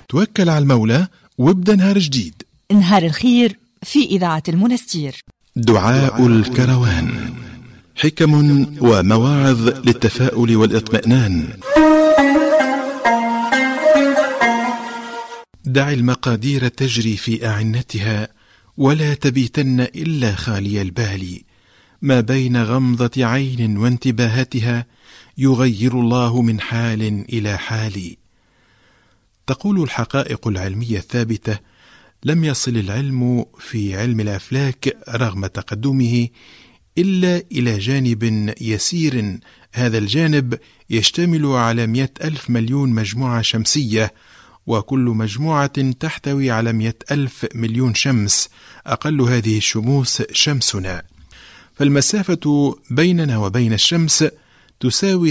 توكل على المولى وابدأ نهار جديد. نهار الخير في إذاعة المنستير. دعاء الكروان، حكم ومواعظ للتفاؤل والاطمئنان. دع المقادير تجري في أعنتها، ولا تبيتن إلا خالي البال. ما بين غمضة عين وانتباهتها يغير الله من حال إلى حال. تقول الحقائق العلمية الثابتة: لم يصل العلم في علم الأفلاك رغم تقدمه إلا إلى جانب يسير. هذا الجانب يشتمل على 100,000 مليون مجموعة شمسية، وكل مجموعة تحتوي على 100,000 مليون شمس. أقل هذه الشموس شمسنا، فالمسافة بيننا وبين الشمس تساوي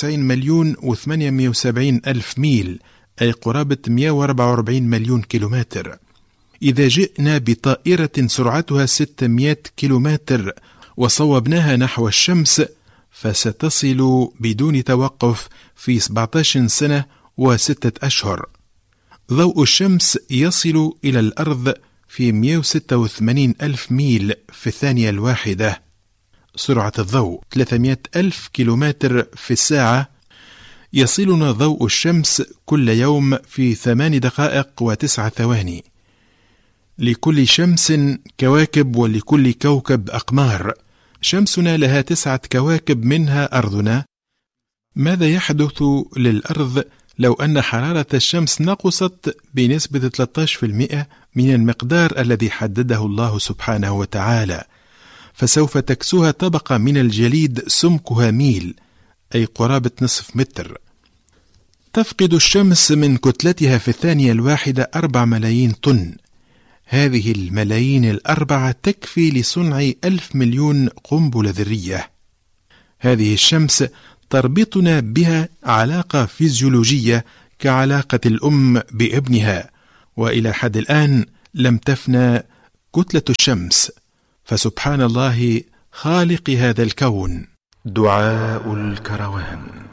92,870,000 ميل، أي قرابة 144 مليون كيلومتر. إذا جئنا بطائرة سرعتها 600 كيلومتر وصوبناها نحو الشمس، فستصل بدون توقف في 17 سنة و6 أشهر. ضوء الشمس يصل إلى الأرض في 186,000 ميل في الثانية الواحدة. سرعة الضوء 300,000 كيلومتر في الساعة. يصلنا ضوء الشمس كل يوم في 8 دقائق و9 ثواني. لكل شمس كواكب، ولكل كوكب أقمار. شمسنا لها 9 كواكب منها أرضنا. ماذا يحدث للأرض لو أن حرارة الشمس نقصت بنسبة 13% من المقدار الذي حدده الله سبحانه وتعالى؟ فسوف تكسوها طبقة من الجليد سمكها ميل، أي قرابة نصف متر. تفقد الشمس من كتلتها في الثانية الواحدة 4 ملايين طن. هذه الملايين الأربعة تكفي لصنع 1,000 مليون قنبلة ذرية. هذه الشمس تربطنا بها علاقة فيزيولوجية كعلاقة الأم بابنها، وإلى حد الآن لم تفنى كتلة الشمس، فسبحان الله خالق هذا الكون. دعاء الكروان.